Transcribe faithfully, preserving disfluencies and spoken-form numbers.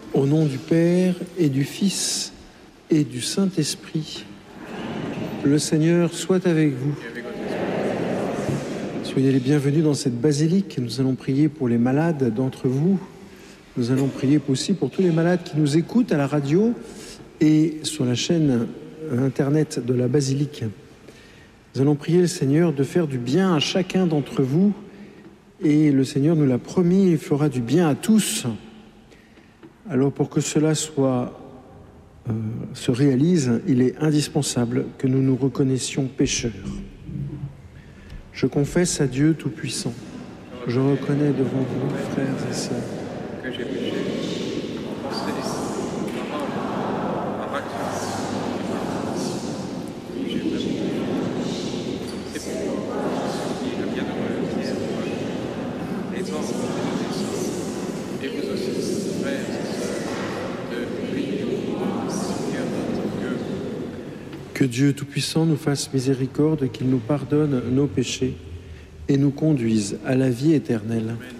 Au nom du Père et du Fils et du Saint-Esprit, le Seigneur soit avec vous. Soyez les bienvenus dans cette basilique. Nous allons prier pour les malades d'entre vous. Nous allons prier aussi pour tous les malades qui nous écoutent à la radio et sur la chaîne internet de la basilique. Nous allons prier le Seigneur de faire du bien à chacun d'entre vous. Et le Seigneur nous l'a promis, il fera du bien à tous. Alors pour que cela soit, euh, se réalise, il est indispensable que nous nous reconnaissions pécheurs. Je confesse à Dieu Tout-Puissant, je reconnais devant vous, frères et sœurs, que j'ai péché, en pensée, en parole, par action, j'ai vraiment c'est pourquoi je le bienheureux qui est heureux, les anges et vous aussi, frères et sœurs, de prier au Seigneur notre Dieu. Que Dieu Tout-Puissant nous fasse miséricorde et qu'il nous pardonne nos péchés et nous conduise à la vie éternelle. Amen.